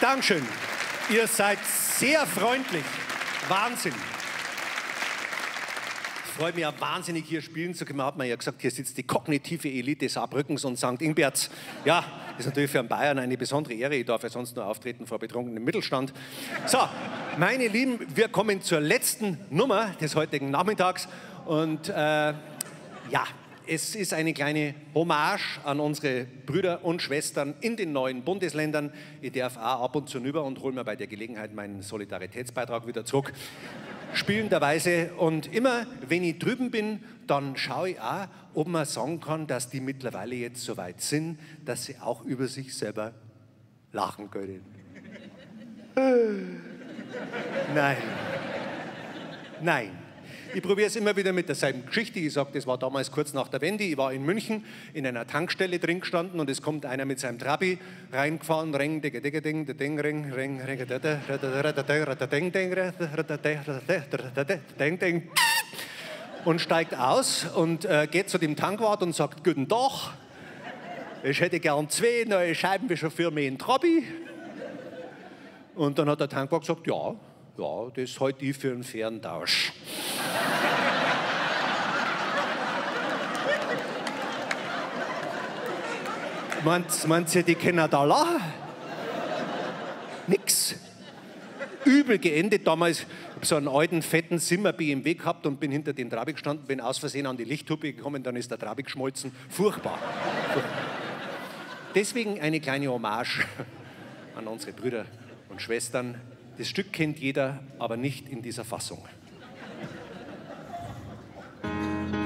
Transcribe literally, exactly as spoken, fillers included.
Dankeschön. Ihr seid sehr freundlich. Wahnsinn. Ich freue mich ja wahnsinnig, hier spielen zu können. Man hat mir ja gesagt, hier sitzt die kognitive Elite Saarbrückens und Sankt Ingbert. Ja, das ist natürlich für einen Bayern eine besondere Ehre. Ich darf ja sonst nur auftreten vor betrunkenem Mittelstand. So, meine Lieben, wir kommen zur letzten Nummer des heutigen Nachmittags. Und äh, ja, es ist eine kleine Hommage an unsere Brüder und Schwestern in den neuen Bundesländern. Ich darf auch ab und zu rüber und hole mir bei der Gelegenheit meinen Solidaritätsbeitrag wieder zurück. Spielenderweise. Und immer, wenn ich drüben bin, dann schaue ich auch, ob man sagen kann, dass die mittlerweile jetzt so weit sind, dass sie auch über sich selber lachen können. Nein. Nein. Ich probiere es immer wieder mit derselben Geschichte. Ich sage, das war damals kurz nach der Wende. Ich war in München in einer Tankstelle drin gestanden und es kommt einer mit seinem Trabi reingefahren, ring, digge, digge, ding, ding, ring, ring, ring, ding, ding, und steigt aus und äh, geht zu dem Tankwart und sagt, guten Tag, ich hätte gern zwei neue Scheibenwischer für mich in Trabi. Und dann hat der Tankwart gesagt, ja, ja, das halte ich für einen fairen Tausch. Meint, meint ihr, die können da lachen? Nix. Übel geendet. Damals habe ich so einen alten, fetten Simmer B M W gehabt und bin hinter den Trabi gestanden, bin aus Versehen an die Lichthupe gekommen, dann ist der Trabi geschmolzen. Furchtbar. Deswegen eine kleine Hommage an unsere Brüder und Schwestern. Das Stück kennt jeder, aber nicht in dieser Fassung.